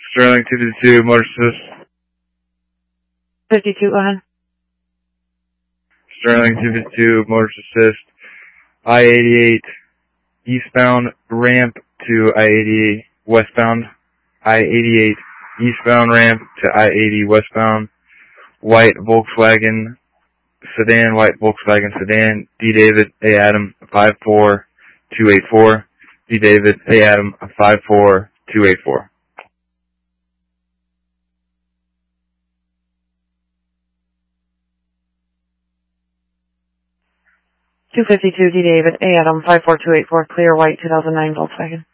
Sterling 222, motor assist. 52, go ahead. Sterling 222, motor assist. I-88 eastbound ramp to I-80 westbound. I-88 eastbound ramp to I-80 westbound. White Volkswagen sedan, D. David, A. Adam, 54284. D. David, A. Adam, 54284. 252 D. David, A. Adam, 54284, clear white 2009 Volkswagen.